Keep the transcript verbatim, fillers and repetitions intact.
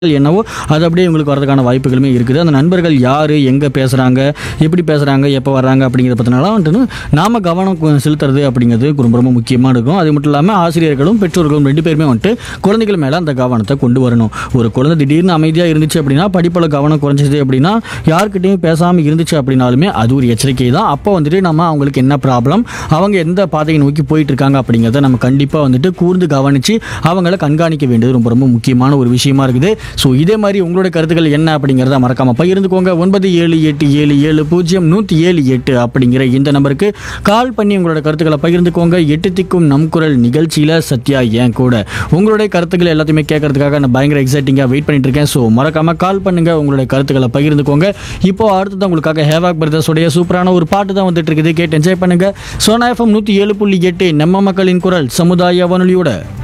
என்னவோ அது அப்படியே உங்களுக்கு வரதுக்கான வாய்ப்புகளுமே இருக்குது. அந்த நண்பர்கள் யார், எங்கே பேசுகிறாங்க, எப்படி பேசுகிறாங்க, எப்போ வர்றாங்க அப்படிங்கிறத பற்றினாலாம் வந்துட்டு நாம் கவனம் கொ- செலுத்துறது அப்படிங்கிறது ரொம்ப ரொம்ப முக்கியமாக இருக்கும். அது மட்டும் இல்லாமல் ஆசிரியர்களும் பெற்றோர்களும் ரெண்டு பேருமே வந்துட்டு குழந்தைகள் மேலே அந்த கவனத்தை கொண்டு வரணும். ஒரு குழந்தை திடீர்னு அமைதியாக இருந்துச்சு அப்படின்னா, படிப்பில் கவனம் குறைஞ்சிது அப்படின்னா, யார்கிட்டையும் பேசாமல் இருந்துச்சு அப்படின்னாலுமே அது ஒரு எச்சரிக்கை தான். அப்போ வந்துட்டு நம்ம அவங்களுக்கு என்ன ப்ராப்ளம், அவங்க எந்த பாதையை நோக்கி போயிட்டு இருக்காங்க அப்படிங்கிறத நம்ம கண்டிப்பாக வந்துட்டு கூர்ந்து கவனித்து அவங்கள கண்காணிக்க வேண்டியது ரொம்ப ரொம்ப முக்கியமான ஒரு விஷயமா இருக்குது. ஸோ இதே மாதிரி உங்களுடைய கருத்துக்கள் என்ன அப்படிங்கிறத மறக்காம பகிர்ந்துக்கோங்க. ஒன்பது ஏழு எட்டு ஏழு ஏழு பூஜ்ஜியம் நூற்றி ஏழு எட்டு அப்படிங்கிற இந்த நம்பருக்கு கால் பண்ணி உங்களோட கருத்துக்களை பகிர்ந்துக்கோங்க. எட்டு திக்கும் நம் குரல் நிகழ்ச்சியில் சத்யா என் கூட உங்களுடைய கருத்துக்கள் எல்லாத்தையுமே கேட்கறதுக்காக நான் பயங்கர எக்ஸைட்டிங்காக வெயிட் பண்ணிட்டு இருக்கேன். ஸோ மறக்காம கால் பண்ணுங்க, உங்களுடைய கருத்துக்களை பகிர்ந்துக்கோங்க. இப்போ அடுத்தது உங்களுக்காக ஹேவாக் பிரதர்ஸோடைய சூப்பரான ஒரு பாட்டு தான் வந்துட்டு இருக்குது. கேட்டு என்ஜாய் பண்ணுங்க. சோனா எஃப்எம் நூற்றி ஏழு புள்ளி எட்டு நம்ம மக்களின் குரல் சமுதாய வானொலியோட